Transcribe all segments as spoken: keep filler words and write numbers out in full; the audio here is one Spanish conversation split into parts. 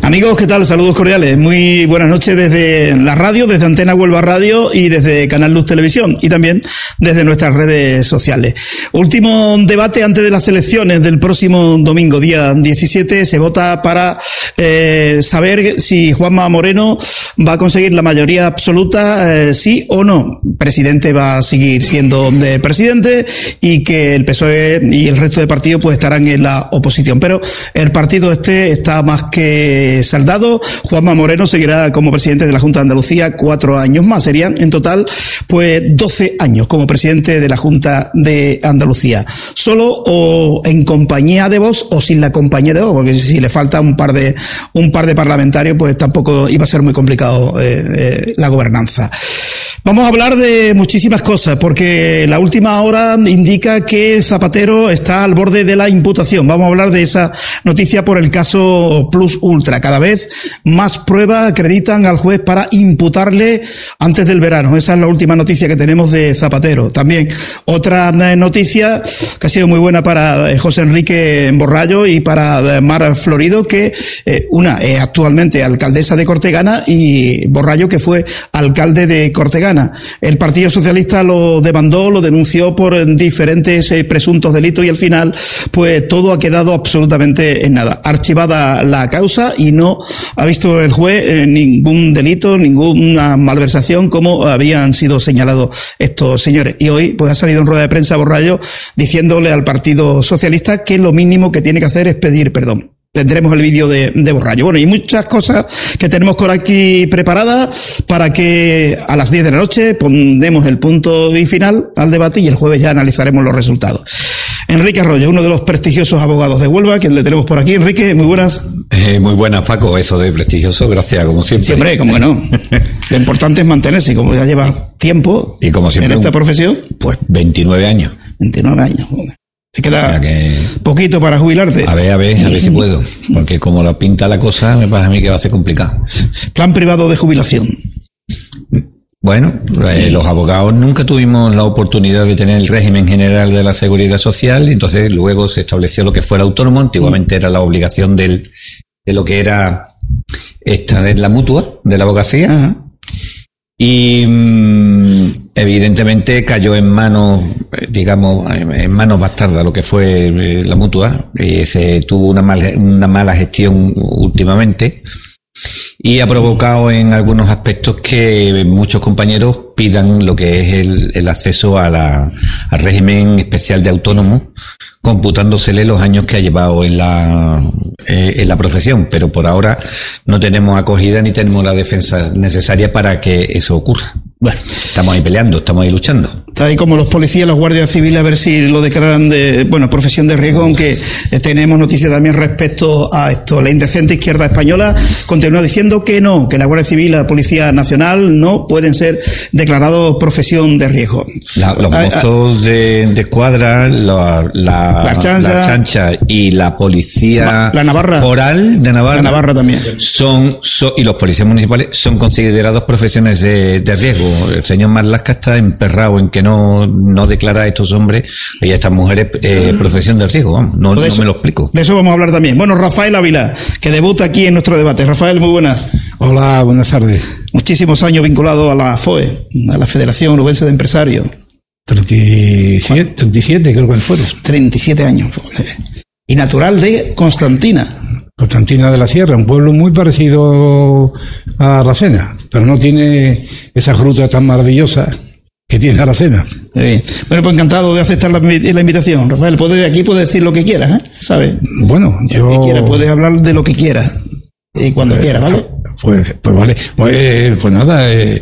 Amigos, ¿qué tal? Saludos cordiales. Muy buenas noches desde la radio, desde Antena Huelva Radio y desde Canal Luz Televisión y también desde nuestras redes sociales. Último debate antes de las elecciones del próximo domingo, día diecisiete. Se vota para eh, saber si Juanma Moreno va a conseguir la mayoría absoluta, eh, sí o no. El presidente va a seguir siendo de presidente y que el P S O E y el resto de partidos pues estarán en la oposición. Pero el partido este está más que saldado. Juanma Moreno seguirá como presidente de la Junta de Andalucía cuatro años más. Serían en total pues doce años como presidente de la Junta de Andalucía. Solo o en compañía de Vox o sin la compañía de Vox, porque si le falta un par de un par de parlamentarios pues tampoco iba a ser muy complicado eh, eh, la gobernanza. Vamos a hablar de muchísimas cosas, porque la última hora indica que Zapatero está al borde de la imputación. Vamos a hablar de esa noticia por el caso Plus Ultra. Cada vez más pruebas acreditan al juez para imputarle antes del verano. Esa es la última noticia que tenemos de Zapatero. También otra noticia que ha sido muy buena para José Enrique Borrallo y para Mar Florido, que eh, una es actualmente alcaldesa de Cortegana y Borrallo que fue alcalde de Cortegana. El Partido Socialista lo demandó, lo denunció por diferentes eh, presuntos delitos y al final pues todo ha quedado absolutamente en nada. Archivada la causa y no ha visto el juez eh, ningún delito, ninguna malversación como habían sido señalados estos señores. Y hoy pues ha salido en rueda de prensa Borrallo diciéndole al Partido Socialista que lo mínimo que tiene que hacer es pedir perdón. Tendremos el vídeo de, de Borrallo. Bueno, y muchas cosas que tenemos por aquí preparadas para que a las diez de la noche pondremos el punto y final al debate y el jueves ya analizaremos los resultados. Enrique Arroyo, uno de los prestigiosos abogados de Huelva, quien le tenemos por aquí. Enrique, muy buenas. Eh, muy buenas, Paco, eso de prestigioso, gracias, como siempre. Siempre, como que no. Lo importante es mantenerse, y como ya lleva tiempo y como siempre, en esta profesión. Pues veintinueve años. veintinueve años, joder. Te queda que... poquito para jubilarte. A ver, a ver, a ver si puedo. Porque como lo pinta la cosa, me parece a mí que va a ser complicado. Plan privado de jubilación. Bueno, eh, los abogados nunca tuvimos la oportunidad de tener el régimen general de la seguridad social, y entonces luego se estableció lo que fuera autónomo. Antiguamente era la obligación del, de lo que era esta es la mutua de la abogacía. Ajá. Y evidentemente cayó en manos, digamos, en manos bastardas lo que fue la mutua. Y se tuvo una mal, una mala gestión últimamente y ha provocado en algunos aspectos que muchos compañeros pidan lo que es el, el acceso a la, al régimen especial de autónomo, computándosele los años que ha llevado en la eh, en la profesión, pero por ahora no tenemos acogida ni tenemos la defensa necesaria para que eso ocurra. Bueno, estamos ahí peleando, estamos ahí luchando. Está ahí como los policías, los guardias civiles, a ver si lo declaran de, bueno, profesión de riesgo, aunque tenemos noticias también respecto a esto. La indecente izquierda española continúa diciendo que no, que la Guardia Civil y la Policía Nacional no pueden ser declarados profesión de riesgo. La, los mozos de, de escuadra, la, la, la, chancha, la chancha y la policía la Navarra, foral de Navarra, la Navarra también son, son y los policías municipales son considerados profesiones de, de riesgo. El señor Marlaska está emperrado en que no, no declara a estos hombres y a estas mujeres eh, profesión de riesgo. Vamos, no, no me lo explico. De eso vamos a hablar también. Bueno, Rafael Ávila, que debuta aquí en nuestro debate. Rafael, muy buenas. Hola, buenas tardes. Muchísimos años vinculado a la F O E, a la Federación Onubense de Empresarios. treinta y siete, treinta y siete creo que fueron. treinta y siete años. Y natural de Constantina. Constantina de la Sierra, un pueblo muy parecido a Aracena, pero no tiene esa fruta tan maravillosa que tiene Aracena. Sí. Bueno, pues encantado de aceptar la, la invitación. Rafael, puedes, aquí puedes decir lo que quieras, ¿eh? ¿Sabes? Bueno, yo... Lo que quieras, puedes hablar de lo que quieras. Y cuando pues, quieras, ¿vale? Pues, pues vale. Pues, pues nada, eh,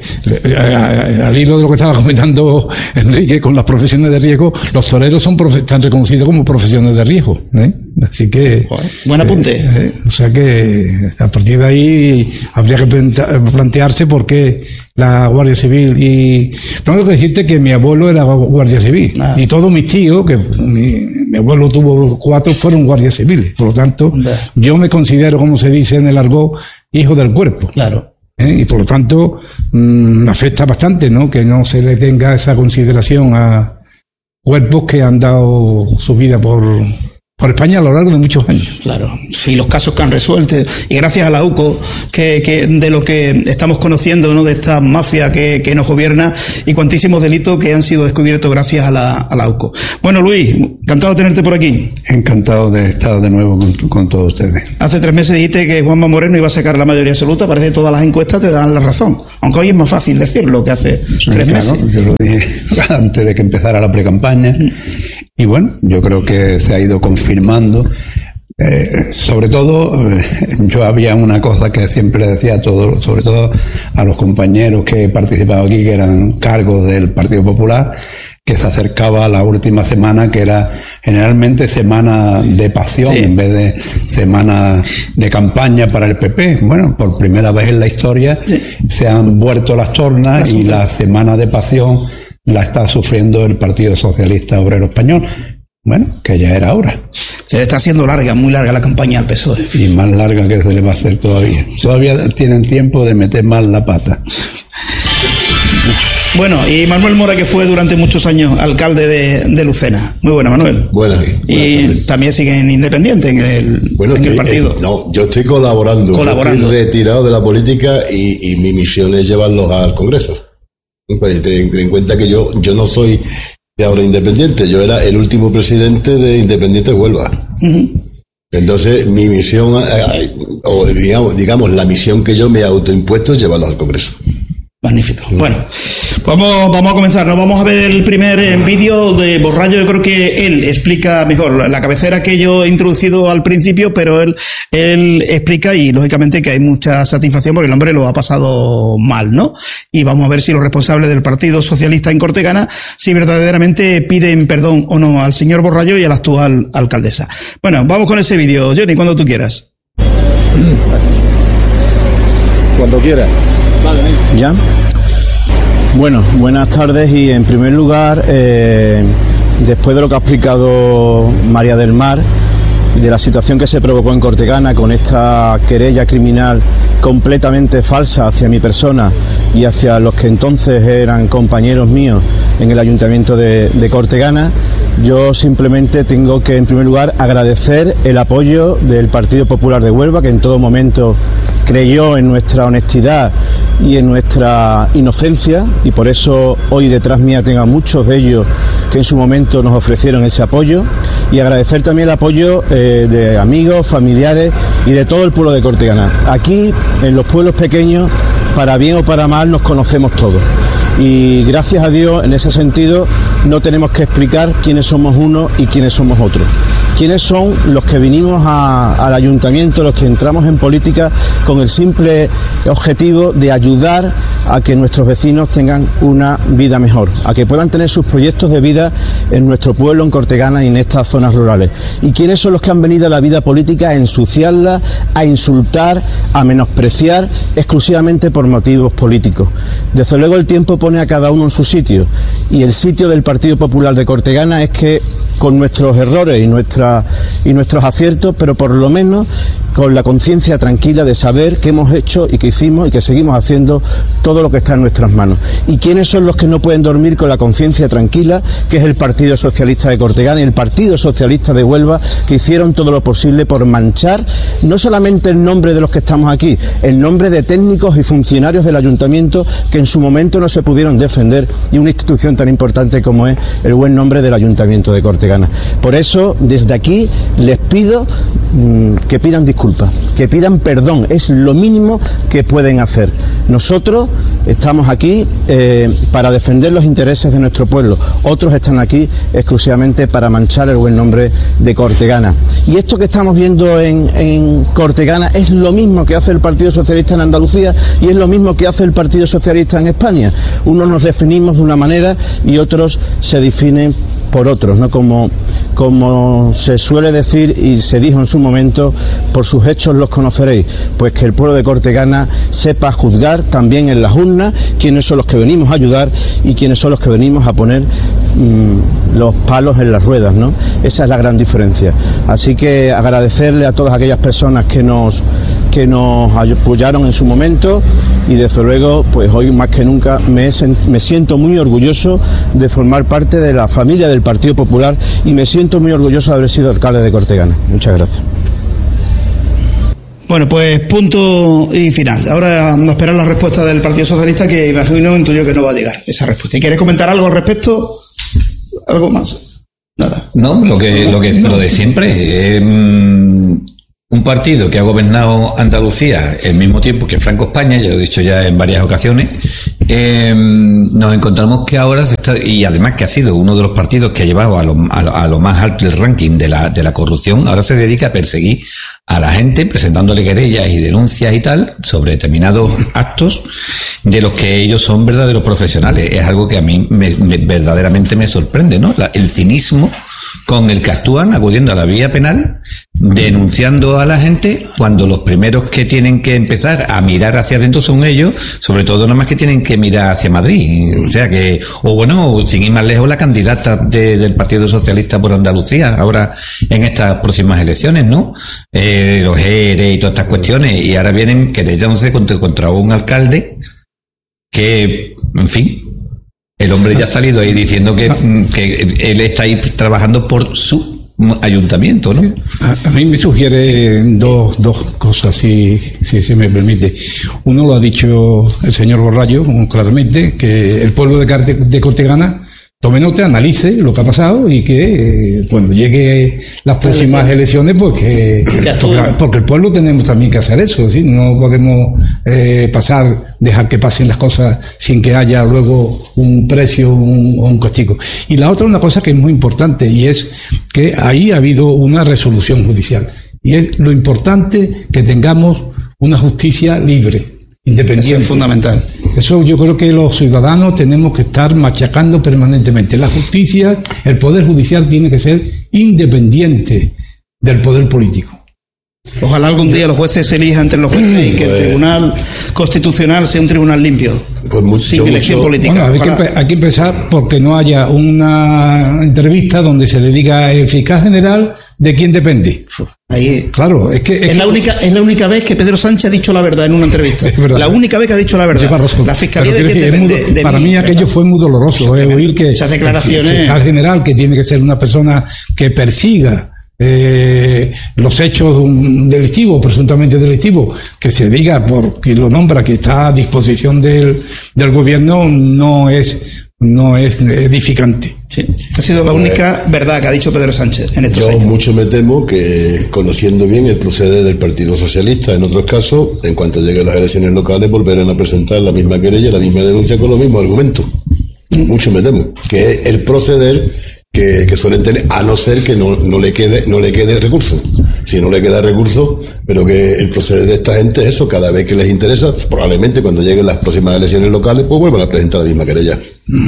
al hilo de lo que estaba comentando Enrique con las profesiones de riesgo, los toreros son profe- están reconocidos como profesiones de riesgo, ¿eh? Así que... Bueno, buen apunte. Eh, eh, o sea que a partir de ahí habría que plantearse por qué la Guardia Civil y... Tengo que decirte que mi abuelo era Guardia Civil. Ah. Y todos mis tíos, que mi, mi abuelo tuvo cuatro, fueron guardias civiles. Por lo tanto, ah. yo me considero, como se dice en el argot, hijo del cuerpo. Claro. ¿Eh? Y por lo tanto, mmm, afecta bastante, ¿no? Que no se le tenga esa consideración a cuerpos que han dado su vida por por España a lo largo de muchos años. Claro, sí, los casos que han resuelto, y gracias a la U C O, que, que de lo que estamos conociendo, ¿no?, de esta mafia que, que nos gobierna, y cuantísimos delitos que han sido descubiertos gracias a la, a la U C O. Bueno, Luis, encantado de tenerte por aquí. Encantado de estar de nuevo con, con todos ustedes. Hace tres meses dijiste que Juanma Moreno iba a sacar la mayoría absoluta, parece que todas las encuestas te dan la razón, aunque hoy es más fácil decirlo que hace sí, tres claro, meses. Yo lo dije antes de que empezara la precampaña, y bueno, yo creo que se ha ido confirmando. Eh, sobre todo, eh, yo había una cosa que siempre decía a todos, sobre todo a los compañeros que he participado aquí, que eran cargos del Partido Popular, que se acercaba a la última semana, que era generalmente semana de pasión, sí, en vez de semana de campaña para el P P. Bueno, por primera vez en la historia, sí, se han vuelto las tornas, y la semana de pasión la está sufriendo el Partido Socialista Obrero Español. Bueno, que ya era hora. Se le está haciendo larga, muy larga la campaña al P S O E. Y más larga que se le va a hacer todavía. Todavía tienen tiempo de meter más la pata. Bueno, y Manuel Mora, que fue durante muchos años alcalde de, de Lucena. Muy buena, Manuel. Buenas. Y buenas, también siguen independiente en el, bueno, en el partido. Eh, no, yo estoy colaborando. Colaborando. Yo estoy retirado de la política, y, y mi misión es llevarlos al Congreso. Pues ten, ten en cuenta que yo, yo no soy de ahora independiente, yo era el último presidente de Independiente Huelva. Uh-huh. Entonces, mi misión, o digamos, digamos, la misión que yo me he autoimpuesto es llevarlos al Congreso. Magnífico. Bueno, vamos, vamos a comenzar. Nos vamos a ver el primer eh, vídeo de Borrallo. Yo creo que él explica mejor la cabecera que yo he introducido al principio, pero él, él explica, y lógicamente que hay mucha satisfacción porque el hombre lo ha pasado mal, ¿no? Y vamos a ver si los responsables del Partido Socialista en Cortegana, si verdaderamente piden perdón o no al señor Borrallo y a la actual alcaldesa. Bueno, vamos con ese vídeo, Johnny, cuando tú quieras. Cuando quieras. ¿Ya? Bueno, buenas tardes, y en primer lugar, eh, después de lo que ha explicado María del Mar, de la situación que se provocó en Cortegana con esta querella criminal completamente falsa hacia mi persona y hacia los que entonces eran compañeros míos en el Ayuntamiento de, de Cortegana, yo simplemente tengo que, en primer lugar, agradecer el apoyo del Partido Popular de Huelva, que en todo momento creyó en nuestra honestidad y en nuestra inocencia, y por eso hoy detrás mía tengo a muchos de ellos que en su momento nos ofrecieron ese apoyo, y agradecer también el apoyo eh, de amigos, familiares y de todo el pueblo de Cortegana. Aquí, en los pueblos pequeños, para bien o para mal, nos conocemos todos. Y gracias a Dios, en ese sentido, no tenemos que explicar quiénes somos unos y quiénes somos otros. Quiénes son los que vinimos a, al ayuntamiento, los que entramos en política con el simple objetivo de ayudar a que nuestros vecinos tengan una vida mejor, a que puedan tener sus proyectos de vida en nuestro pueblo, en Cortegana y en estas zonas rurales. Y quiénes son los que han venido a la vida política a ensuciarla, a insultar, a menospreciar exclusivamente por motivos políticos. Desde luego el tiempo pone a cada uno en su sitio, y el sitio del Partido Popular de Cortegana es que, con nuestros errores y, nuestra, y nuestros aciertos, pero por lo menos con la conciencia tranquila de saber que hemos hecho y que hicimos y que seguimos haciendo todo lo que está en nuestras manos. ¿Y quiénes son los que no pueden dormir con la conciencia tranquila? Que es el Partido Socialista de Cortegana y el Partido Socialista de Huelva, que hicieron todo lo posible por manchar no solamente el nombre de los que estamos aquí, el nombre de técnicos y funcionarios del ayuntamiento que en su momento no se pudieron defender, y una institución tan importante como es el buen nombre del Ayuntamiento de Cortegana. Por eso, desde aquí les pido mmm, que pidan disculpas, que pidan perdón, es lo mínimo que pueden hacer. Nosotros estamos aquí eh, para defender los intereses de nuestro pueblo, otros están aquí exclusivamente para manchar el buen nombre de Cortegana. Y esto que estamos viendo en, en Cortegana es lo mismo que hace el Partido Socialista en Andalucía, y es lo mismo que hace el Partido Socialista en España. Unos nos definimos de una manera y otros se definen por otros, ¿no? Como, como se suele decir y se dijo en su momento, por sus hechos los conoceréis. Pues que el pueblo de Cortegana sepa juzgar también en las urnas quiénes son los que venimos a ayudar y quiénes son los que venimos a poner mmm, los palos en las ruedas, ¿no? Esa es la gran diferencia. Así que agradecerle a todas aquellas personas que nos, que nos apoyaron en su momento, y desde luego, pues hoy más que nunca me, me siento muy orgulloso de formar parte de la familia del del Partido Popular y me siento muy orgulloso de haber sido alcalde de Cortegana. Muchas gracias. Bueno, pues punto y final. Ahora vamos a esperar la respuesta del Partido Socialista, que imagino, intuyo que no va a llegar esa respuesta. ¿Y quieres comentar algo al respecto? ¿Algo más? Nada. No, lo que, lo que, lo de siempre. Eh, un partido que ha gobernado Andalucía al mismo tiempo que Franco España, ya lo he dicho ya en varias ocasiones, eh, nos encontramos que ahora se está, y además que ha sido uno de los partidos que ha llevado a lo, a lo, a lo más alto del ranking de la, de la corrupción, ahora se dedica a perseguir a la gente presentándole querellas y denuncias y tal sobre determinados actos de los que ellos son verdaderos profesionales. Es algo que a mí me, me, verdaderamente me sorprende, ¿no? La, el cinismo con el que actúan acudiendo a la vía penal, denunciando a la gente, cuando los primeros que tienen que empezar a mirar hacia adentro son ellos, sobre todo nada más que tienen que mirar hacia Madrid. O sea que, o bueno, sin ir más lejos, la candidata de, del Partido Socialista por Andalucía, ahora en estas próximas elecciones, ¿no? Eh, los E R E y todas estas cuestiones, y ahora vienen querellándose contra, contra un alcalde que, en fin, el hombre ya ha salido ahí diciendo que, que él está ahí trabajando por su ayuntamiento, ¿no? A, a mí me sugiere dos, dos cosas, si, si se me permite. Uno lo ha dicho el señor Borrallo, claramente, que el pueblo de, Carte, de Cortegana tome nota, analice lo que ha pasado y que eh, cuando llegue las próximas elecciones, pues que porque, porque el pueblo tenemos también que hacer eso, ¿sí? No podemos eh, pasar, dejar que pasen las cosas sin que haya luego un precio o un, un castigo. Y la otra, una cosa que es muy importante, y es que ahí ha habido una resolución judicial, y es lo importante que tengamos una justicia libre, independiente. Eso es fundamental. Eso yo creo que los ciudadanos tenemos que estar machacando permanentemente. La justicia, el poder judicial tiene que ser independiente del poder político. Ojalá algún día los jueces se elijan entre los jueces y que el Tribunal Constitucional sea un tribunal limpio, pues mucho, sin elección mucho, política. Bueno, hay, que, hay que empezar porque no haya una entrevista donde se le diga el fiscal general de quién depende. Ahí, claro, es que es, es que, la única es la única vez que Pedro Sánchez ha dicho la verdad en una entrevista. La única vez que ha dicho la verdad. La fiscalía de quién depende. Muy, de para mí, mí aquello pero, fue muy doloroso, eh, oír que esas declaraciones, el fiscal general, que tiene que ser una persona que persiga Eh, los hechos delictivos, presuntamente delictivos, que se diga por quien lo nombra que está a disposición del, del gobierno, no es no es edificante. Sí, ha sido la única eh, verdad que ha dicho Pedro Sánchez en estos yo años. Mucho me temo que, conociendo bien el proceder del Partido Socialista, en otros casos, en cuanto lleguen las elecciones locales, volverán a presentar la misma querella, la misma denuncia con los mismos argumentos. Mm. Mucho me temo que es el proceder Que, que suelen tener, a no ser que no, no le quede no le quede recurso. Si no le queda recurso, pero que el proceder de esta gente es eso, cada vez que les interesa, probablemente cuando lleguen las próximas elecciones locales, pues vuelvan a presentar la misma querella.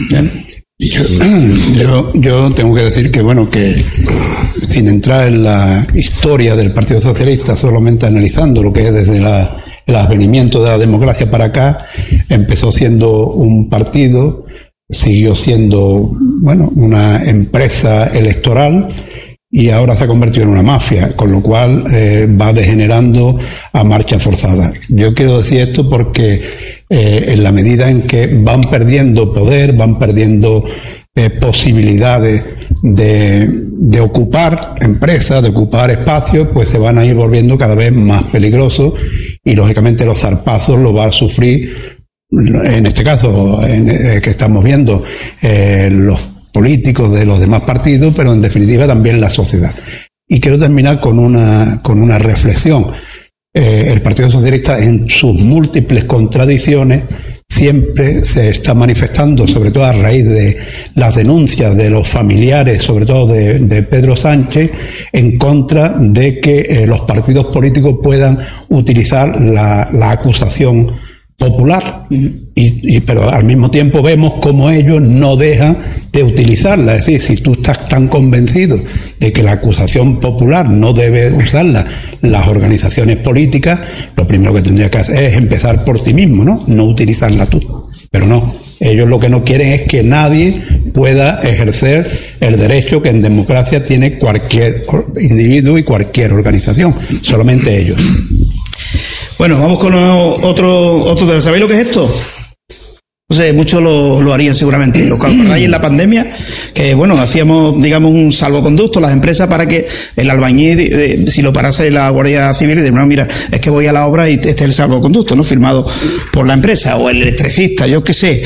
Yo, yo, yo tengo que decir que, bueno, que sin entrar en la historia del Partido Socialista, solamente analizando lo que es desde la, el advenimiento de la democracia para acá, empezó siendo un partido, siguió siendo, bueno, una empresa electoral y ahora se ha convertido en una mafia, con lo cual eh, va degenerando a marcha forzada. Yo quiero decir esto porque eh, en la medida en que van perdiendo poder, van perdiendo eh, posibilidades de, de ocupar empresas, de ocupar espacios, pues se van a ir volviendo cada vez más peligrosos y lógicamente los zarpazos los va a sufrir, en este caso en, eh, que estamos viendo, eh, los políticos de los demás partidos, pero en definitiva también la sociedad. Y quiero terminar con una con una reflexión. Eh, el Partido Socialista, en sus múltiples contradicciones, siempre se está manifestando, sobre todo a raíz de las denuncias de los familiares, sobre todo de, de Pedro Sánchez, en contra de que eh, los partidos políticos puedan utilizar la, la acusación popular, y, y, pero al mismo tiempo vemos como ellos no dejan de utilizarla. Es decir, si tú estás tan convencido de que la acusación popular no debe usarla las organizaciones políticas, lo primero que tendrías que hacer es empezar por ti mismo, ¿no? No utilizarla tú. Pero no, ellos lo que no quieren es que nadie pueda ejercer el derecho que en democracia tiene cualquier individuo y cualquier organización, solamente ellos. Bueno, vamos con otro, otro. ¿Sabéis lo que es esto? sé, muchos lo, lo harían seguramente. ¿Os acordáis en la pandemia? Que, bueno, hacíamos, digamos, un salvoconducto las empresas para que el albañil, de, de, si lo parase la Guardia Civil, y de, no, mira, es que voy a la obra y este es el salvoconducto, ¿no? Firmado por la empresa, o el electricista, yo qué sé,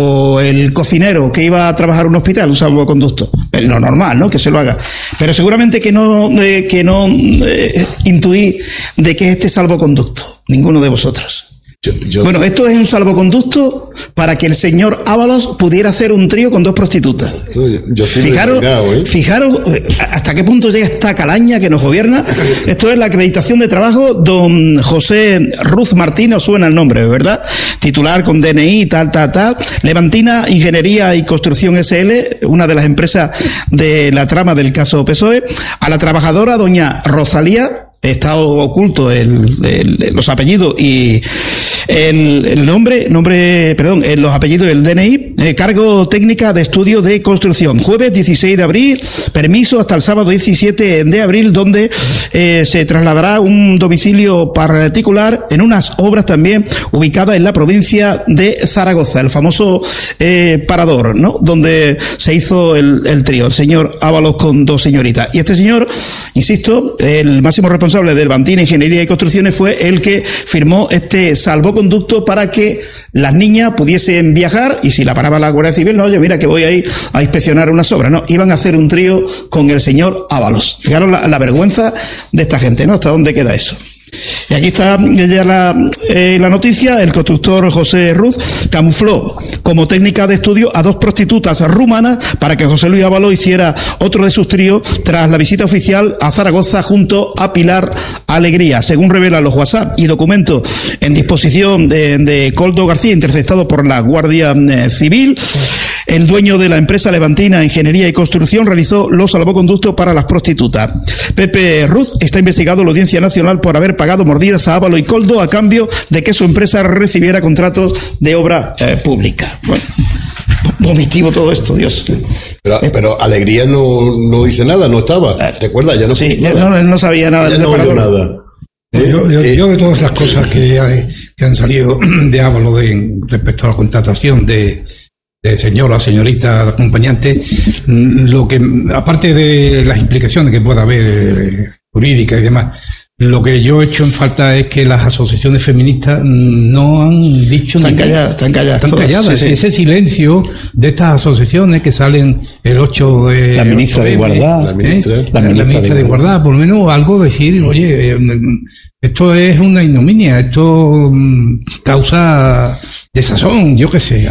o el cocinero que iba a trabajar en un hospital, un salvoconducto. Es lo normal, ¿no? Que se lo haga. Pero seguramente que no, eh, que no eh, intuí de qué es este salvoconducto. Ninguno de vosotros. Yo, yo... Bueno, esto es un salvoconducto para que el señor Ábalos pudiera hacer un trío con dos prostitutas. Yo, yo fijaros, ¿eh? fijaros hasta qué punto llega esta calaña que nos gobierna. Esto es la acreditación de trabajo. Don José Ruz Martínez, suena el nombre, ¿verdad? Titular con D N I, tal, tal, tal. Levantina Ingeniería y Construcción S L, una de las empresas de la trama del caso P S O E. A la trabajadora, doña Rosalía. Está oculto el, el, los apellidos y el, el nombre, nombre, perdón, los apellidos del D N I, eh, cargo técnica de estudio de construcción. Jueves dieciséis de abril, permiso hasta el sábado diecisiete de abril, donde eh, se trasladará un domicilio particular en unas obras también ubicadas en la provincia de Zaragoza, el famoso eh, parador, ¿no? Donde se hizo el, el trío, el señor Ábalos con dos señoritas. Y este señor, insisto, el máximo responsable del Levantina Ingeniería y Construcciones fue el que firmó este salvoconducto para que las niñas pudiesen viajar y si la paraba la Guardia Civil, no, oye, mira que voy a ir a inspeccionar unas obras, no, iban a hacer un trío con el señor Ábalos. Fijaros la, la vergüenza de esta gente, ¿no? ¿Hasta dónde queda eso? Y aquí está ya la, eh, la noticia. El constructor José Ruz camufló como técnica de estudio a dos prostitutas rumanas para que José Luis Ábalos hiciera otro de sus tríos tras la visita oficial a Zaragoza junto a Pilar Alegría. Según revelan los WhatsApp y documentos en disposición de, de Coldo García, interceptado por la Guardia eh, Civil, el dueño de la empresa Levantina Ingeniería y Construcción realizó los salvoconductos para las prostitutas. Pepe Ruz está investigado en la Audiencia Nacional por haber pagado mordidas a Ábalos y Coldo a cambio de que su empresa recibiera contratos de obra eh, pública. Bueno, vomitivo todo esto, Dios. Pero, pero Alegría no, no dice nada, no estaba. ¿Recuerda? Ya no sí, ya no, no sabía nada. Ya no oyó nada. ¿Eh? Yo, yo, eh, yo de todas las cosas que, que han salido de Ábalos de, respecto a la contratación de de señora, señorita, acompañante, lo que, aparte de las implicaciones que pueda haber eh, jurídicas y demás, lo que yo he hecho en falta es que las asociaciones feministas no han dicho están nada. Calladas, están calladas. Están calladas. Sí, sí. Ese silencio de estas asociaciones que salen el ocho de... La ministra de Igualdad. La ministra, ¿eh? la ministra, la ministra de Igualdad. Por lo menos algo decir, oye, esto es una ignominia, esto causa desazón, yo qué sé.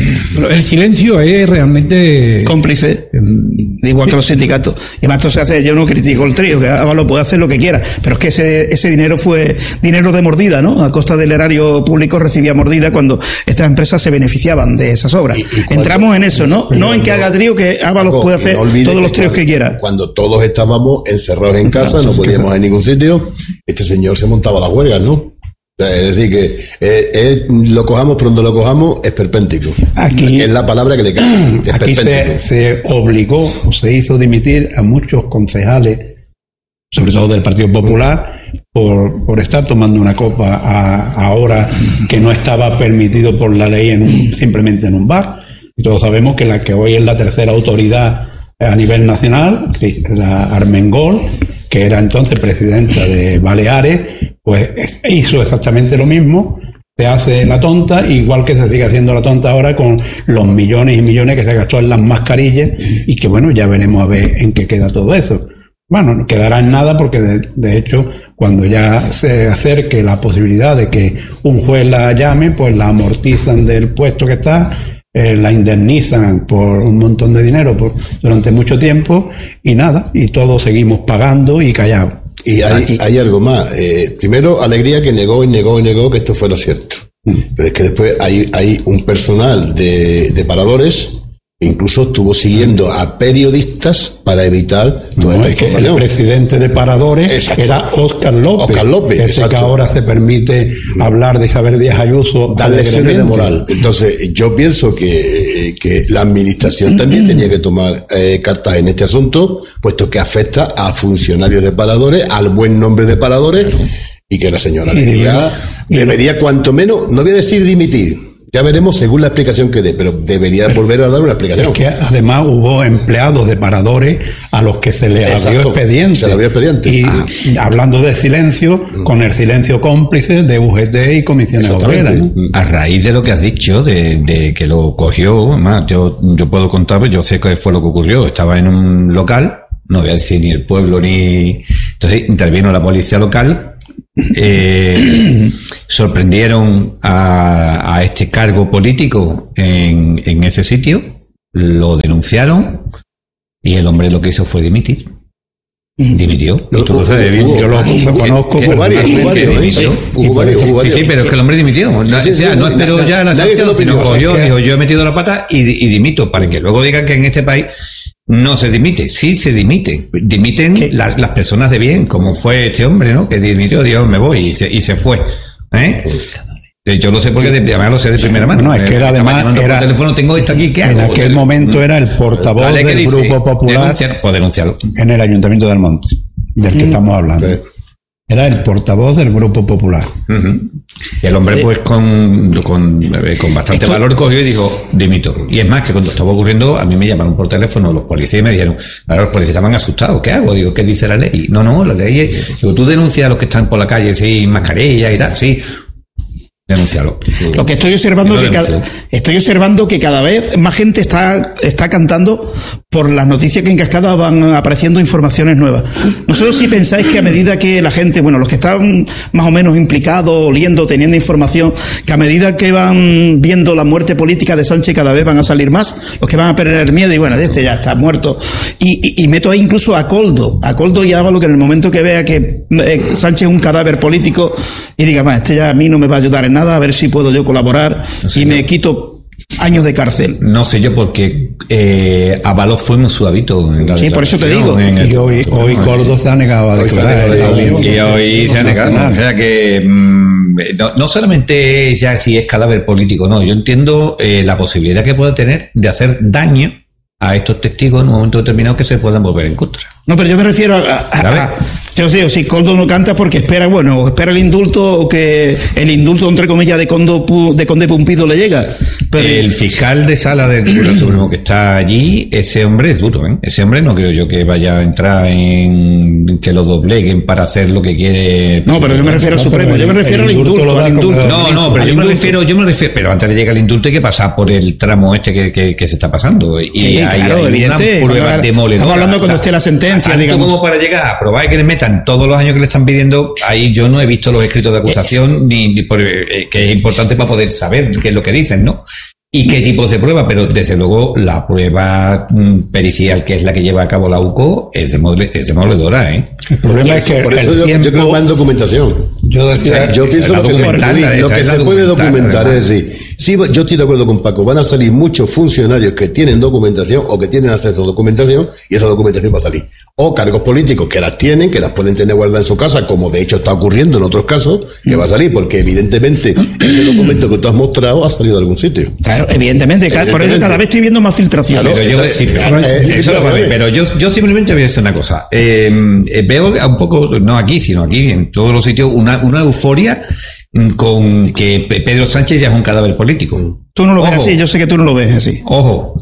El silencio es realmente... cómplice, igual que los sindicatos. Y además esto se hace, yo no critico el trío, que Ábalos puede hacer lo que quiera, pero es que ese, ese dinero fue dinero de mordida, ¿no? A costa del erario público recibía mordida cuando estas empresas se beneficiaban de esas obras. Y, y cuando, entramos en eso, ¿no? No en que haga trío, que Ábalos no, puede hacer no todos los tríos que quiera. Cuando todos estábamos encerrados en casa, no podíamos ir a ningún sitio, este señor se montaba las huelgas, ¿no? Es decir, que eh, eh, lo cojamos, pronto lo cojamos, es perpéntico. Aquí, es la palabra que le cae. Es aquí se, se obligó o se hizo dimitir a muchos concejales, sobre todo del Partido Popular, por, por estar tomando una copa a, a hora que no estaba permitido por la ley en un, simplemente en un bar. Y todos sabemos que la que hoy es la tercera autoridad a nivel nacional, la Armengol, que era entonces presidenta de Baleares, pues hizo exactamente lo mismo. Se hace la tonta, igual que se sigue haciendo la tonta ahora con los millones y millones que se gastó en las mascarillas y que bueno, ya veremos a ver en qué queda todo eso. Bueno, no quedará en nada porque de, de hecho cuando ya se acerque la posibilidad de que un juez la llame, pues la amortizan del puesto que está, eh, la indemnizan por un montón de dinero por, durante mucho tiempo y nada, y todos seguimos pagando y callados. Y hay, hay algo más. Eh, primero, Alegría que negó y negó y negó que esto fuera cierto. Mm. Pero es que después hay, hay un personal de, de paradores que incluso estuvo siguiendo a periodistas para evitar toda no, esta es que información. El presidente de paradores exacto. era Óscar López. Óscar López. Ese exacto. que ahora se permite hablar de Isabel Díaz Ayuso. Dar lecciones de moral. Entonces, yo pienso que, que la administración también tenía que tomar eh, cartas en este asunto, puesto que afecta a funcionarios de paradores, al buen nombre de paradores, y que la señora Alegría debería, cuanto menos, no voy a decir dimitir, Ya veremos según la explicación que dé, pero debería volver a dar una explicación. Es que además hubo empleados de paradores a los que se les abrió expediente. Se le abrió expediente. Y ah. hablando de silencio, con el silencio cómplice de U G T y comisiones obreras, ¿no? A raíz de lo que has dicho, de, de que lo cogió, además, yo, yo puedo contar, pues yo sé qué fue lo que ocurrió. Estaba en un local, no voy a decir ni el pueblo ni... Entonces intervino la policía local. Eh, sorprendieron a, a este cargo político en, en ese sitio, lo denunciaron y el hombre lo que hizo fue dimitir. Dimitió. Y tú lo sabes bien, yo lo, lo conozco. Hubo varios, hubo varios, hubo varios, hubo varios. Sí, sí, pero es que el hombre dimitió. No, sí, sí, o sea, no esperó ya la sanción, sino cogió, dijo, yo he metido la pata y, y dimito, para que luego digan que en este país no se dimite. Sí se dimite. Dimiten las, las personas de bien, como fue este hombre, ¿no? Que dimitió, Dios, me voy, y se, y se fue. ¿Eh? Yo lo sé porque de, además lo sé de primera mano. No, es que era además era, por teléfono tengo esto aquí, ¿qué hago? En aquel momento era el portavoz del dice, Grupo Popular denunciar, pues denunciarlo. En el Ayuntamiento del Monte, del que mm. estamos hablando. Sí. Era el portavoz del Grupo Popular. Uh-huh. Y el hombre, pues, con, con, con bastante ¿Esto? valor cogió y dijo, dimito. Y es más, que cuando estaba ocurriendo, a mí me llamaron por teléfono los policías y me dijeron, ahora los policías estaban asustados, ¿qué hago? Digo, ¿qué dice la ley? No, no, la ley es, digo, tú denuncias a los que están por la calle sin mascarilla y tal, sí. Denunciarlo. Lo que estoy observando que cada, estoy observando que cada vez más gente está está cantando por las noticias que en cascada van apareciendo informaciones nuevas. Nosotros si pensáis que a medida que la gente, bueno, los que están más o menos implicados, oliendo, teniendo información, que a medida que van viendo la muerte política de Sánchez cada vez van a salir más, los que van a perder miedo y bueno, este ya está muerto. Y, y, y meto ahí incluso a Coldo, a Coldo y a Ábalos, que en el momento que vea que eh, Sánchez es un cadáver político y diga, más, este ya a mí no me va a ayudar en nada, a ver si puedo yo colaborar no sé, y me quito años de cárcel. No sé yo, porque eh, Ábalos fue muy suavito en la sí, por eso te digo. El, y hoy, hoy Coldo se ha negado a declarar. Y hoy se ha negado. O sea que mmm, no, no solamente ya si es cadáver político, no. Yo entiendo eh, la posibilidad que puede tener de hacer daño a estos testigos en un momento determinado que se puedan volver en contra. No, pero yo me refiero a... a, a, a yo sé, si Coldo no canta porque espera, bueno, o espera el indulto o que el indulto, entre comillas, de, Condo, de Conde Pumpido le llega. Pero el fiscal de sala del Tribunal Supremo que está allí, ese hombre es duro, ¿eh? Ese hombre no creo yo que vaya a entrar en que lo dobleguen para hacer lo que quiere. No, pero yo me refiero al no, Supremo, yo me refiero al indulto, al indulto. No, no, pero yo me refiero, yo me refiero, pero antes de llegar al indulto hay que pasar por el tramo este que, que, que se está pasando. Y sí, hay, claro, hay evidente. Una prueba demoledora. Estamos hablando cuando esté la sentencia, digamos. Como para llegar a probar que les metan todos los años que le están pidiendo, ahí yo no he visto los escritos de acusación, ni, ni por, eh, que es importante para poder saber qué es lo que dicen, ¿no? Y qué tipos de prueba, pero desde luego la prueba mm, pericial, que es la que lleva a cabo la U C O, es demoledora, ¿eh? El problema es que por eso el yo, tiempo... yo creo que más documentación. Yo decía, o sea, yo pienso lo que se, lo que se puede documentar además. Es decir, sí, yo estoy de acuerdo con Paco, van a salir muchos funcionarios que tienen documentación o que tienen acceso a documentación y esa documentación va a salir. O cargos políticos que las tienen, que las pueden tener guardadas en su casa, como de hecho está ocurriendo en otros casos, que va a salir, porque evidentemente ese documento que tú has mostrado ha salido de algún sitio. Claro, evidentemente, evidentemente. Por eso cada vez estoy viendo más filtraciones. Pero yo, sí, pero, eh, eso lo ver, pero yo, yo simplemente voy a decir una cosa. Eh, veo un poco, no aquí, sino aquí, en todos los sitios, una, una euforia con que Pedro Sánchez ya es un cadáver político. Tú no lo Ojo. ves así, yo sé que tú no lo ves así. Ojo.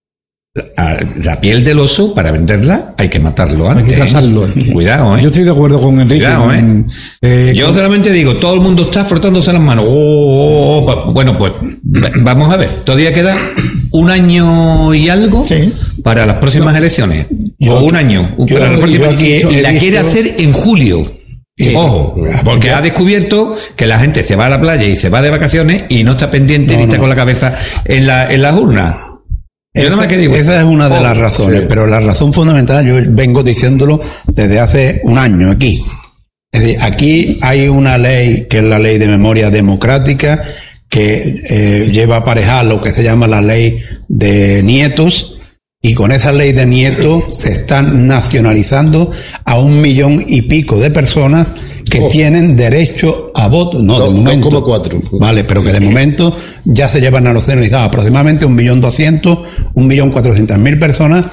La, la piel del oso, para venderla, hay que matarlo antes. Hay que cazarlo. ¿eh? Cuidado, ¿eh? Yo estoy de acuerdo con Enrique. Cuidado, ¿eh? eh Yo con... solamente digo, todo el mundo está frotándose las manos. Oh, oh, oh. Bueno, pues vamos a ver. Todavía queda un año y algo sí. para las próximas no. elecciones. Yo, o un año. Yo, para las próximas, y la visto... quiere hacer en julio. Sí. Ojo, porque ha descubierto que la gente se va a la playa y se va de vacaciones y no está pendiente no, ni está no. con la cabeza en la en las urnas. Yo esa, no me digo, esa es una de oh, las razones, sí. pero la razón fundamental, yo vengo diciéndolo desde hace un año aquí. Es decir, aquí hay una ley que es la ley de memoria democrática que eh, lleva aparejada lo que se llama la ley de nietos, y con esa ley de nietos se están nacionalizando a un millón y pico de personas que oh. tienen derecho a voto. No, Do, de momento. dos coma cuatro. Vale, pero que de momento ya se llevan nacionalizadas aproximadamente un millón doscientos, un millón cuatrocientas mil personas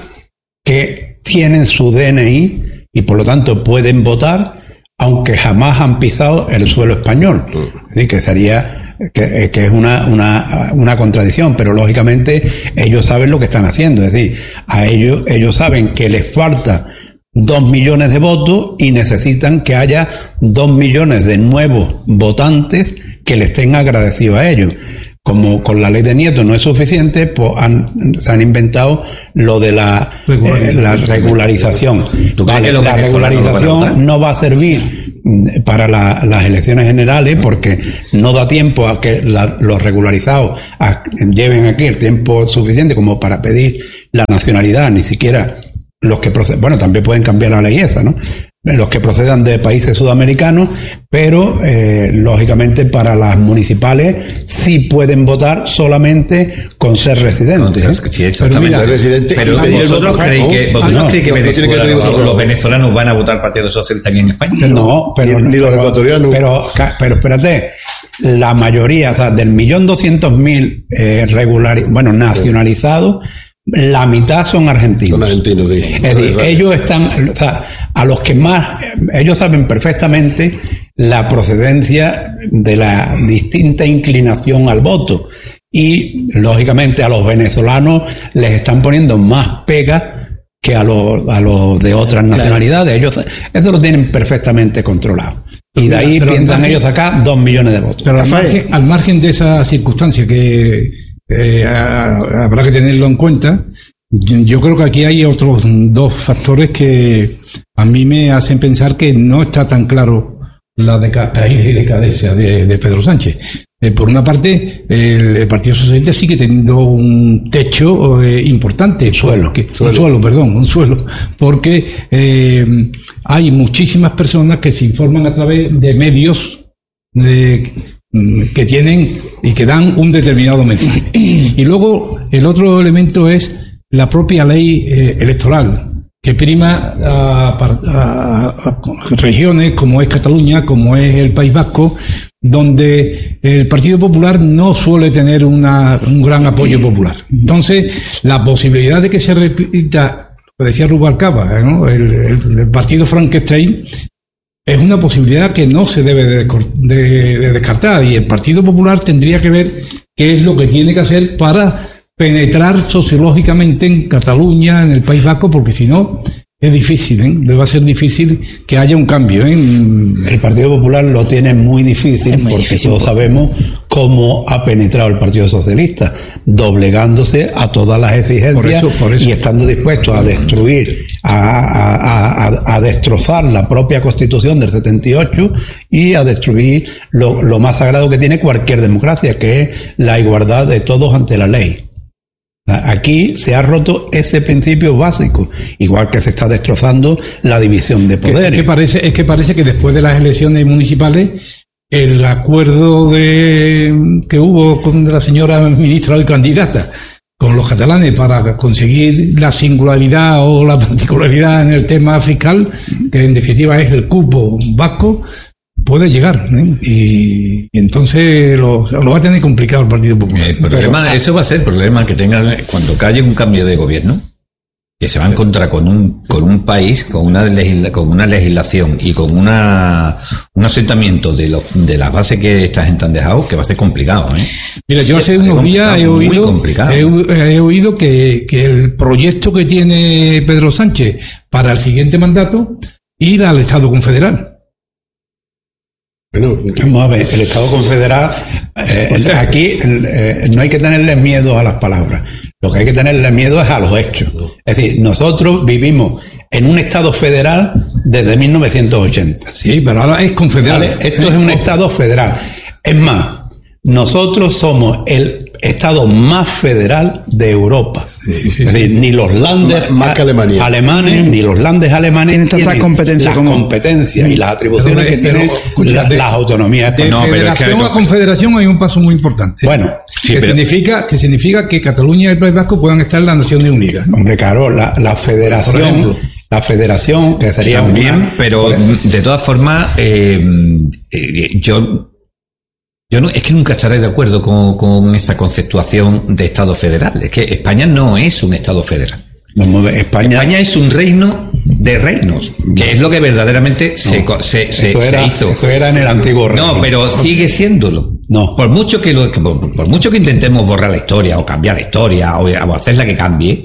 que tienen su D N I y por lo tanto pueden votar, aunque jamás han pisado el suelo español. Es decir, que sería que, que es una, una, una contradicción, pero lógicamente ellos saben lo que están haciendo, es decir, a ellos, ellos saben que les falta dos millones de votos y necesitan que haya dos millones de nuevos votantes que le estén agradecidos a ellos. Como con la ley de Nieto no es suficiente, pues han, se han inventado lo de la regularización. Eh, la regularización. Vale, la regularización no, no va a servir para la, las elecciones generales porque no da tiempo a que la, los regularizados a, lleven aquí el tiempo suficiente como para pedir la nacionalidad, ni siquiera los que proceden, bueno, también pueden cambiar la ley esa, ¿no? Los que procedan de países sudamericanos, pero eh, lógicamente para las municipales sí pueden votar solamente con ser residentes. ¿eh? Sí, exactamente. Pero, mira, residente, pero vosotros creéis que, ¿vosotros no, creéis que, Venezuela, que los, los venezolanos van a votar al Partido Socialista aquí en España? No, pero ni, ni los pero, ecuatorianos. Pero, pero espérate, la mayoría, o sea, del millón doscientos mil eh, regular, bueno, nacionalizados, la mitad son argentinos. Son argentinos, sí. Es decir, ellos están, o sea, a los que más, ellos saben perfectamente la procedencia de la distinta inclinación al voto. Y, lógicamente, a los venezolanos les están poniendo más pegas que a los, a los de otras nacionalidades. Ellos, eso lo tienen perfectamente controlado. Y de ahí pero piensan ellos acá dos millones de votos. Pero al margen, al margen de esa circunstancia que Eh, habrá que tenerlo en cuenta. Yo, yo creo que aquí hay otros dos factores que a mí me hacen pensar que no está tan claro la decadencia y decadencia de, de Pedro Sánchez. Eh, por una parte, el, el Partido Socialista sigue teniendo un techo eh, importante. Suelo, que, suelo. Un suelo, perdón, un suelo. Porque eh, hay muchísimas personas que se informan a través de medios eh, que tienen y que dan un determinado mensaje. Y luego el otro elemento es la propia ley eh, electoral, que prima a, a, a regiones como es Cataluña, como es el País Vasco, donde el Partido Popular no suele tener una, un gran apoyo popular. Entonces, la posibilidad de que se repita, lo decía Rubalcaba, ¿no? el, el, el partido Frankenstein, es una posibilidad que no se debe de, de, de descartar, y el Partido Popular tendría que ver qué es lo que tiene que hacer para penetrar sociológicamente en Cataluña, en el País Vasco, porque si no es difícil, ¿eh? Le va a ser difícil que haya un cambio, ¿eh? El Partido Popular lo tiene muy difícil muy porque difícil, todos sabemos cómo ha penetrado el Partido Socialista, doblegándose a todas las exigencias por eso, por eso. Y estando dispuesto a destruir, a, a, a, a destrozar la propia Constitución del setenta y ocho y a destruir lo, lo más sagrado que tiene cualquier democracia, que es la igualdad de todos ante la ley. Aquí se ha roto ese principio básico, igual que se está destrozando la división de poderes. Es que parece, es que parece que después de las elecciones municipales, el acuerdo de que hubo con la señora ministra hoy candidata con los catalanes para conseguir la singularidad o la particularidad en el tema fiscal, que en definitiva es el cupo vasco, puede llegar, ¿eh? y, y entonces lo, lo va a tener complicado el Partido Popular. Eh, problema, Pero, eso va a ser el problema que tengan cuando calle un cambio de gobierno, que se va a encontrar con un con un país con una legisla, con una legislación y con una un asentamiento de lo, de las bases que esta gente han dejado, que va a ser complicado, ¿eh? Mira, yo hace unos días he oído he, he oído que, que el proyecto que tiene Pedro Sánchez para el siguiente mandato ir al Estado confederal. Bueno, vamos a ver, el Estado confederal, eh, aquí eh, no hay que tenerle miedo a las palabras, lo que hay que tenerle miedo es a los hechos. Es decir, nosotros vivimos en un Estado federal desde mil novecientos ochenta. Sí, pero ahora es confederal. ¿Vale? Esto es un Estado federal. Es más, nosotros somos el Estado más federal de Europa. Sí, sí, sí. Es decir, ni los landes más, más que Alemania. alemanes, sí. ni los landes alemanes tienen tienen competencia las como... competencias y las atribuciones pero, que pero, tienen escucha, la, de, las autonomías. De no, federación pero es que a confederación hay un paso muy importante. Bueno, sí, que, pero... significa, que significa que Cataluña y el País Vasco puedan estar en las Naciones Unidas, ¿no? Hombre, claro, la, la federación... La federación, que sería también, una, pero de todas formas, eh, eh, yo... Yo no, es que nunca estaré de acuerdo con, con esa conceptuación de Estado federal. Es que España no es un Estado federal. España, España es un reino de reinos, que es lo que verdaderamente se, no, se, se, eso era, se hizo. Eso era en el antiguo régimen. No, pero sigue siéndolo. No. Por mucho que lo, por, por mucho que intentemos borrar la historia o cambiar la historia o, o hacerla que cambie,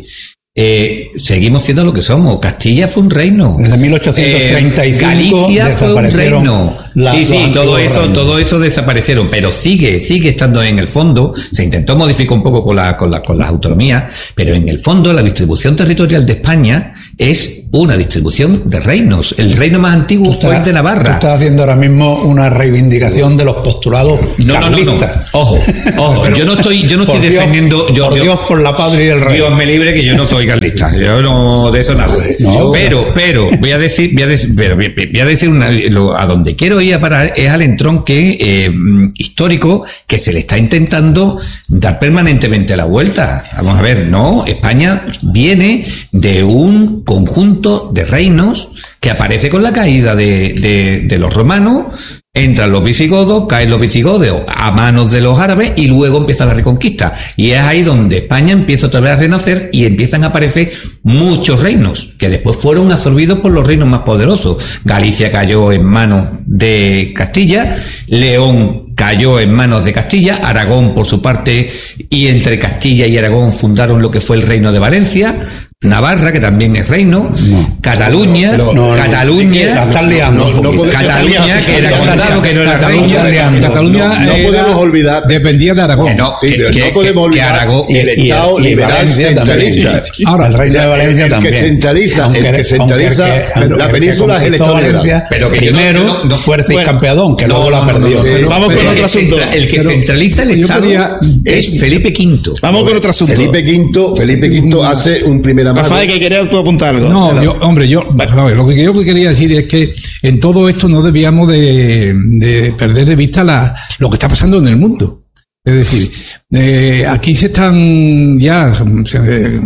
eh, seguimos siendo lo que somos. Castilla fue un reino. Desde mil ochocientos treinta y cinco eh, Galicia fue un reino. La, sí, sí, todo eso, reinos. todo eso desaparecieron, pero sigue, sigue estando en el fondo. Se intentó modificar un poco con la, con la, con las autonomías, pero en el fondo la distribución territorial de España es una distribución de reinos. El reino más antiguo Tú fue estás- el de Navarra. Tú estás haciendo ahora mismo una reivindicación de los postulados No, no, no, no. carlistas. Ojo, ojo. Yo no estoy, yo no estoy Por Dios, defendiendo. Yo, por yo- Dios, por la patria y el rey. Dios me libre que yo no soy carlista. Yo no de eso nada. No. Pero, pero voy a decir, voy a decir, pero voy voy a decir una, lo- a donde quiero ir a parar es al entronque eh, histórico que se le está intentando dar permanentemente la vuelta. Vamos a ver, no, España viene de un conjunto de reinos que aparece con la caída de, de, de los romanos. Entran los visigodos, caen los visigodos a manos de los árabes y luego empieza la reconquista. Y es ahí donde España empieza otra vez a renacer y empiezan a aparecer muchos reinos que después fueron absorbidos por los reinos más poderosos. Galicia cayó en manos de Castilla, León cayó en manos de Castilla, Aragón por su parte, y entre Castilla y Aragón fundaron lo que fue el reino de Valencia, Navarra, que también es reino, No. Cataluña, Pero- no, no, Cataluña, la están liando. No, no podemos- Cataluña, que era Cataluña, condado, que no era Cataluña, reino. Cataluña no, no era- podemos olvidar- dependía de Aragón. Que no, Sí, que- pero que- no podemos que olvidar Aragón- el y- Estado y liberal Valencia también. centralista. Ahora, el reino de Valencia el que también. centraliza- el Aunque- que centraliza aunque- aunque- la aunque península es el conquistó Estado Valencia, liberal. Pero que yo no- primero no- no- fuerza y bueno, campeadón, que no, luego la no, no, perdió. no, Sí, pero- vamos pero con el otro que asunto. centra- El que Pero centraliza el yo Estado quería- es Felipe quinto. Vamos con otro asunto. Felipe quinto, Felipe quinto hace un primer amado. Rafael, que quería tú apuntar algo. No, Dale. yo, hombre, yo, a ver, lo que yo quería decir es que en todo esto no debíamos de, de perder de vista la, lo que está pasando en el mundo. Es decir, eh, aquí se están ya, se, eh,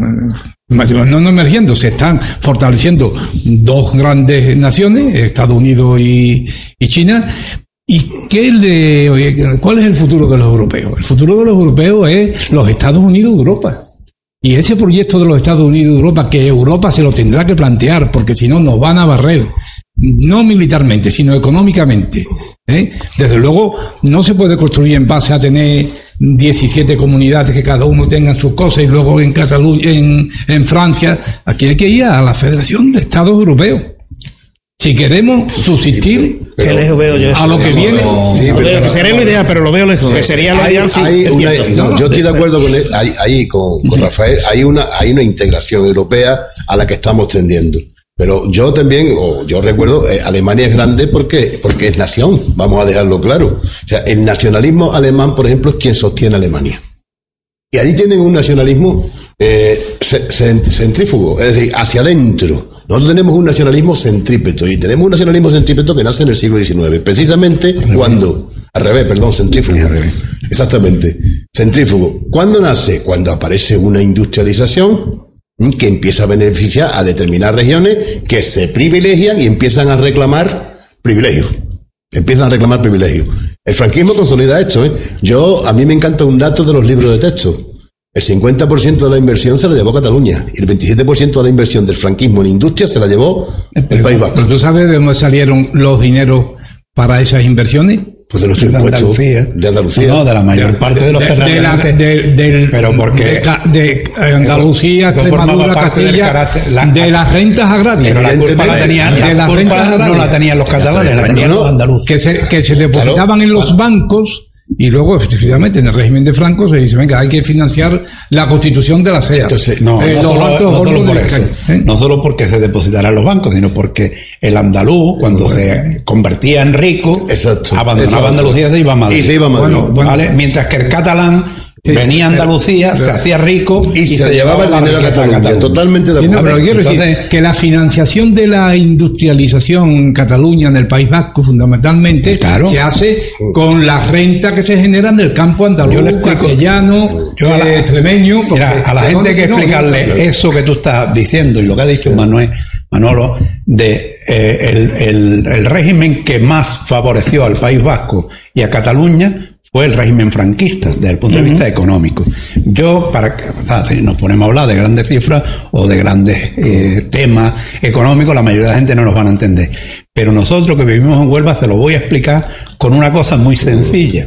no, no emergiendo, se están fortaleciendo dos grandes naciones, Estados Unidos y, y China. ¿Y qué le, oye, cuál es el futuro de los europeos? El futuro de los europeos es los Estados Unidos de Europa. Y ese proyecto de los Estados Unidos de Europa, que Europa se lo tendrá que plantear, porque si no nos van a barrer, no militarmente, sino económicamente. ¿eh? Desde luego, no se puede construir en base a tener diecisiete comunidades que cada uno tenga sus cosas y luego en Cataluña, en, en Francia. Aquí hay que ir a la Federación de Estados Europeos. Si queremos subsistir Qué lejos veo yo eso. a lo que viene. Sí, Lo pero- veo, que sería lo ideal, pero lo veo lejos. Que sería lo hay, ideal, sí, hay es una- cierto. no, yo estoy de acuerdo con él, ahí, ahí con, con Rafael, hay una, hay una integración europea a la que estamos tendiendo. Pero yo también, o yo recuerdo, eh, Alemania es grande porque, porque es nación, vamos a dejarlo claro. O sea, el nacionalismo alemán, por ejemplo, es quien sostiene a Alemania. Y allí tienen un nacionalismo eh, ce- cent- centrífugo, es decir, hacia adentro. Nosotros tenemos un nacionalismo centrípeto y tenemos un nacionalismo centrípeto que nace en el siglo diecinueve, precisamente cuando, al revés, perdón, centrífugo. Exactamente, centrífugo. ¿Cuándo nace? Cuando aparece una industrialización que empieza a beneficiar a determinadas regiones que se privilegian y empiezan a reclamar privilegios. Empiezan a reclamar privilegios. El franquismo consolida esto, ¿eh? Yo, a mí me encanta un dato de los libros de texto. El cincuenta por ciento de la inversión se la llevó Cataluña y el veintisiete por ciento de la inversión del franquismo en industria se la llevó el País Vasco. Pero tú sabes de dónde salieron los dineros para esas inversiones. Pues de nuestros De impuestos. Andalucía. De Andalucía. No, de la mayor parte de los de, de la, terratenientes. de, del- Pero porque- de, ca- de Andalucía, Eso formaba Extremadura, parte del Castilla, carácter- la- de las rentas agrarias. Pero la culpa la tenían, de la las rentas culpa no agrarias. la tenían los catalanes, la tenían No, los no. andaluces. que se, que se depositaban en los bancos y luego efectivamente en el régimen de Franco se dice, venga, hay que financiar la constitución de la C E A. Entonces, No, Eh, no, los solo, altos no solo hornos por de eso. Cádiz, ¿eh? No solo porque se depositaran los bancos, sino porque el andaluz, cuando se convertía en rico, Exacto. abandonaba Exacto. Andalucía y se iba a Madrid. Y se iba a Madrid. Bueno, bueno. ¿Vale? Mientras que el catalán Sí. venía a Andalucía, se hacía rico Y, se, llevaba el la dinero a riqueza Cataluña. Totalmente de Sí, no, acuerdo. pero quiero Entonces- decir que la financiación de la industrialización en Cataluña, en el País Vasco, fundamentalmente, Claro. se hace con la renta que se generan del campo andaluz, Yo le explico- castellano, Yo a la- eh, extremeño. Mira, porque- a la gente hay que no, no, explicarle no, eso que tú estás diciendo y lo que ha dicho Manuel, Manolo, de eh, el, el, el régimen que más favoreció al País Vasco y a Cataluña fue el régimen franquista, desde el punto de vista uh-huh. económico. Yo, para que o sea, si nos ponemos a hablar de grandes cifras o de grandes eh, temas económicos, la mayoría de la gente no nos van a entender. Pero nosotros que vivimos en Huelva se lo voy a explicar con una cosa muy sencilla.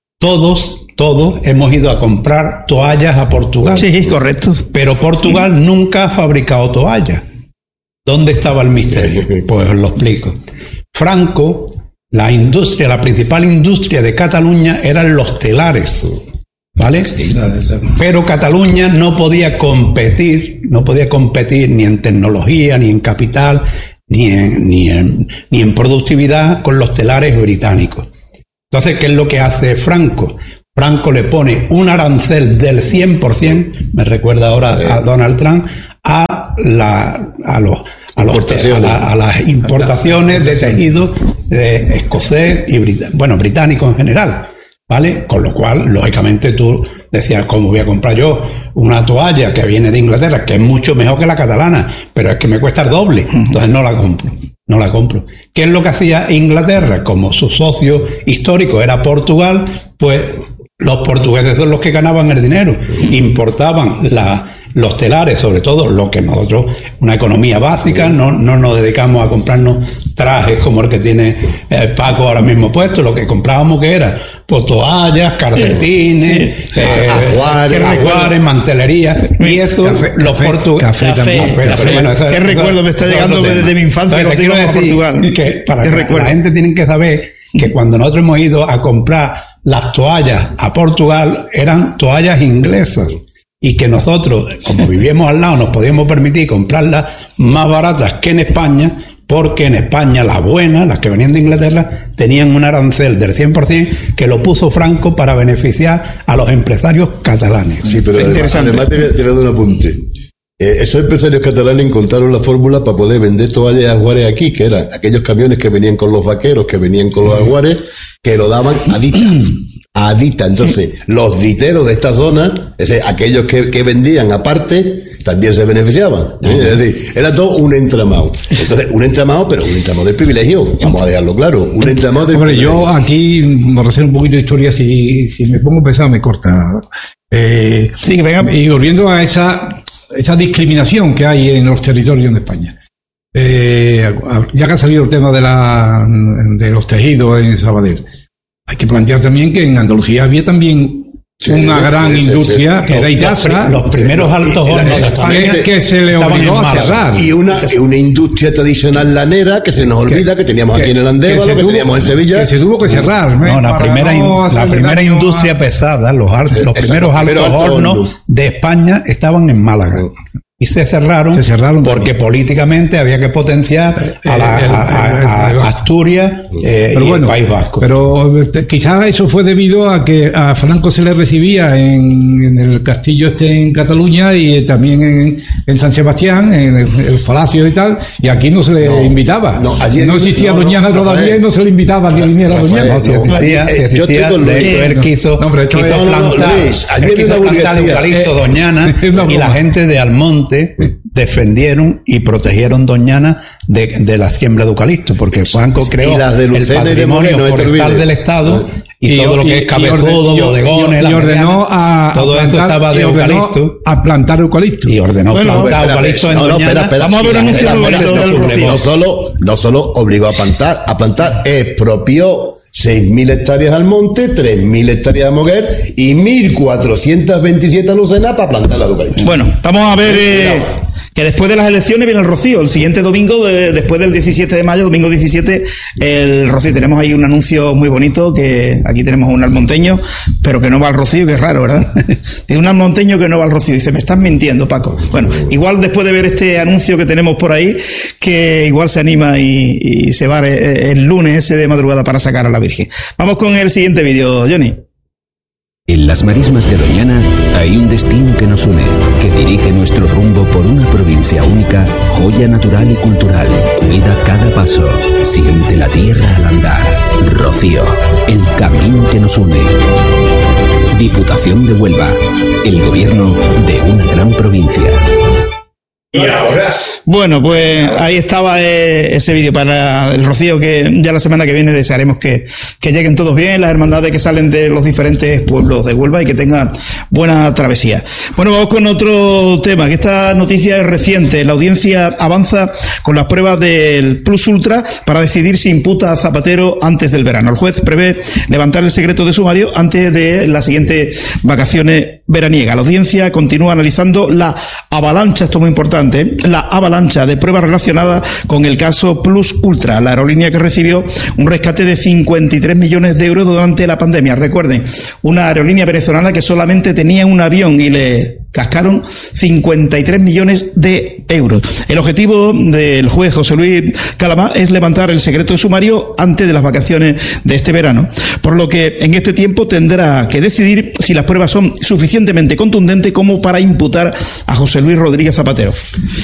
Todos, todos hemos ido a comprar toallas a Portugal. Sí, correcto. Pero Portugal uh-huh. nunca ha fabricado toallas. ¿Dónde estaba el misterio? Pues os lo explico. Franco, la industria, la principal industria de Cataluña eran los telares, ¿vale? Pero Cataluña no podía competir, no podía competir ni en tecnología, ni en capital, ni en, ni en, ni en productividad con los telares británicos. Entonces, ¿qué es lo que hace Franco? Franco le pone un arancel del cien por ciento, me recuerda ahora a Donald Trump, a la, a los, a, los, a, la, a las importaciones de tejido de escocés y brit- bueno, británico en general, ¿vale? Con lo cual, lógicamente, tú decías, ¿cómo voy a comprar yo una toalla que viene de Inglaterra, que es mucho mejor que la catalana, pero es que me cuesta el doble? Entonces no la compro, no la compro. ¿Qué es lo que hacía Inglaterra? Como su socio histórico era Portugal, pues los portugueses son los que ganaban el dinero, importaban la los telares, sobre todo lo que nosotros, una economía básica, no, no nos dedicamos a comprarnos trajes como el que tiene eh, Paco ahora mismo puesto. Lo que comprábamos que era pues toallas, calcetines, sí, sí, eh, ajuares, ajuares, mantelería, y eso café, los portugueses. Café, café, pero, café. Pero bueno, eso, ¿qué eso, recuerdo me está llegando desde mi infancia? Entonces, quiero decir Portugal. Que para que recuerdo? La gente tiene que saber que cuando nosotros hemos ido a comprar las toallas a Portugal, eran toallas inglesas. Y que nosotros, como vivíamos al lado, nos podíamos permitir comprarlas más baratas que en España, porque en España las buenas, las que venían de Inglaterra, tenían un arancel del cien por ciento que lo puso Franco para beneficiar a los empresarios catalanes. Sí, pero además, además te, te voy a dar un apunte. Eh, esos empresarios catalanes encontraron la fórmula para poder vender toallas y ajuares aquí, que eran aquellos camiones que venían con los vaqueros, que venían con los ajuares, que lo daban a Dita. A Dita. Entonces, los diteros de esta zona, es decir, aquellos que, que vendían aparte, también se beneficiaban. ¿eh? Es decir, era todo un entramado. Entonces, un entramado, pero un entramado del privilegio. Vamos a dejarlo claro. Un entramado del Hombre, privilegio. yo aquí, por hacer un poquito de historia, si, si me pongo pesado, me corta. Eh, sí, venga. Y volviendo a esa, esa discriminación que hay en los territorios de España. Eh, ya que ha salido el tema de, la, de los tejidos en Sabadell, hay que plantear también que en Andalucía había también sí, una sí, gran sí, industria sí, sí. que era Idasa. Los primeros altos hornos de España que, que se le obligó a cerrar. Y una, una industria tradicional lanera que se nos olvida que, que teníamos que, aquí en el Andévalo, que, que tuvo, teníamos en Sevilla. Que se tuvo que cerrar. No, la primera, no la primera industria a... pesada, los, los primeros altos hornos horno. de España estaban en Málaga. Y se cerraron, se cerraron porque también. políticamente había que potenciar a, la, a, a, a Asturias eh, pero y bueno, el País Vasco. Pero quizás eso fue debido a que a Franco se le recibía en, en el castillo este en Cataluña y también en, en San Sebastián, en el, el palacio y tal, y aquí no se le no, invitaba. No, allí no existía no, Doñana no, todavía Rafael, y no se le invitaba a que viniera Doñana. No, si existía, si existía, de hecho él quiso, no, quiso no, plantar, no, Luis, él quiso plantar eucalipto eh, Doñana y la gente de Almonte defendieron y protegieron Doñana de, de la siembra de eucalipto, porque Franco creó el patrimonio forestal del Estado y, y todo y, lo que es cabezudo, bodegones, y ordenó a, todo a esto estaba de eucalipto a plantar eucalipto y ordenó bueno, plantar espera, eucalipto en no, no, Doñana. Espera, espera, vamos a ver un anuncio muy bonito del Rocío. No solo, no solo obligó a plantar, a plantar, expropió seis mil hectáreas al monte, tres mil hectáreas a Moguer y mil cuatrocientas veintisiete a Lucena para plantar la eucalipto. Bueno, vamos a ver eh, que después de las elecciones viene el Rocío. El siguiente domingo, de, después del diecisiete de mayo, domingo diecisiete, el Rocío. Tenemos ahí un anuncio muy bonito, que aquí tenemos un almonteño, pero que no va al Rocío, que es raro, ¿verdad? Es un almonteño que no va al Rocío. Dice, me estás mintiendo, Paco. Bueno, igual después de ver este anuncio que tenemos por ahí, que igual se anima y, y se va el lunes ese de madrugada para sacar a la Virgen. Vamos con el siguiente vídeo, Johnny. En las marismas de Doñana hay un destino que nos une, que dirige nuestro rumbo por una provincia única, joya natural y cultural. Cuida cada paso, siente la tierra al andar. Rocío, el camino que nos une. Diputación de Huelva, el gobierno de una gran provincia. Y ahora. Bueno, pues ahí estaba eh, ese vídeo para el Rocío, que ya la semana que viene desearemos que, que lleguen todos bien, las hermandades que salen de los diferentes pueblos de Huelva y que tengan buena travesía. Bueno, vamos con otro tema, que esta noticia es reciente. La audiencia avanza con las pruebas del Plus Ultra para decidir si imputa a Zapatero antes del verano. El juez prevé levantar el secreto de sumario antes de las siguientes vacaciones veraniegas. La audiencia continúa analizando la avalancha, esto es muy importante, la avalancha de pruebas relacionadas con el caso Plus Ultra, la aerolínea que recibió un rescate de cincuenta y tres millones de euros durante la pandemia. Recuerden, una aerolínea venezolana que solamente tenía un avión y le cascaron cincuenta y tres millones de euros. El objetivo del juez José Luis Calamá es levantar el secreto de sumario antes de las vacaciones de este verano, por lo que en este tiempo tendrá que decidir si las pruebas son suficientemente contundentes como para imputar a José Luis Rodríguez Zapatero.